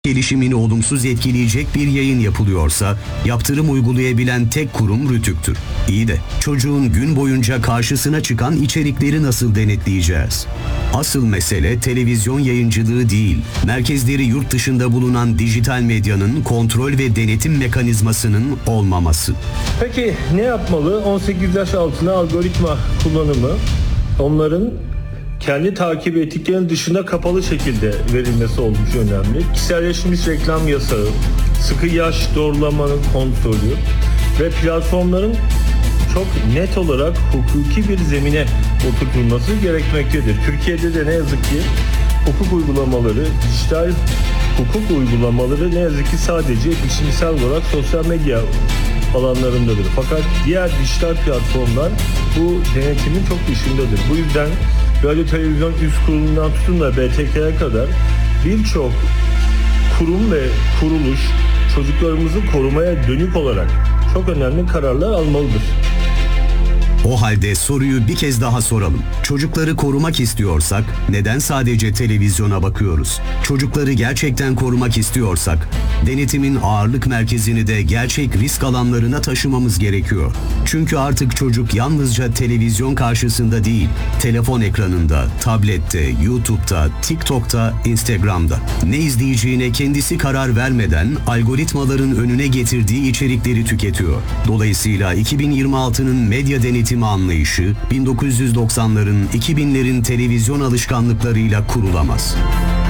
gelişimini olumsuz etkileyecek bir yayın yapılıyorsa yaptırım uygulayabilen tek kurum Rütük'tür. İyi de çocuğun gün boyunca karşısına çıkan içerikleri nasıl denetleyeceğiz? Asıl mesele televizyon yayıncılığı değil, merkezleri yurt dışında bulunan dijital medyanın kontrol ve denetim mekanizmasının olmaması. Peki ne yapmalı? 18 yaş altına algoritma kullanımı onların kendi takip ettiklerinin dışında kapalı şekilde verilmesi oldukça önemli. Kişiselleşmiş reklam yasağı, sıkı yaş doğrulamanın kontrolü ve platformların çok net olarak hukuki bir zemine oturtulması gerekmektedir. Türkiye'de de ne yazık ki hukuk uygulamaları, dijital hukuk uygulamaları ne yazık ki sadece biçimsel olarak sosyal medya alanlarındadır. Fakat diğer dijital platformlar bu denetimin çok dışındadır. Bu yüzden radyo televizyon üst kurulundan tutun da BTK'ya kadar birçok kurum ve kuruluş çocuklarımızı korumaya dönük olarak çok önemli kararlar almalıdır. O halde soruyu bir kez daha soralım. Çocukları korumak istiyorsak neden sadece televizyona bakıyoruz? Çocukları gerçekten korumak istiyorsak denetimin ağırlık merkezini de gerçek risk alanlarına taşımamız gerekiyor. Çünkü artık çocuk yalnızca televizyon karşısında değil, telefon ekranında, tablette, YouTube'da, TikTok'ta, Instagram'da ne izleyeceğine kendisi karar vermeden algoritmaların önüne getirdiği içerikleri tüketiyor. Dolayısıyla 2026'nın medya denetimi anlayışı 1990'ların 2000'lerin televizyon alışkanlıklarıyla kurulamaz.